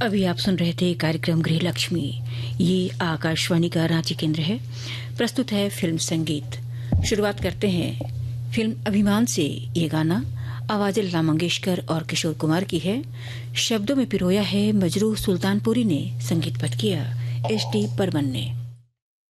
अभी आप सुन रहे थे कार्यक्रम गृह लक्ष्मी। ये आकाशवाणी का रांची केंद्र है। प्रस्तुत है फिल्म संगीत। शुरुआत करते हैं फिल्म अभिमान से। ये गाना आवाज़ें लता मंगेशकर और किशोर कुमार की है। शब्दों में पिरोया है मजरूह सुल्तानपुरी ने, संगीतबद्ध किया एस डी बर्मन ने।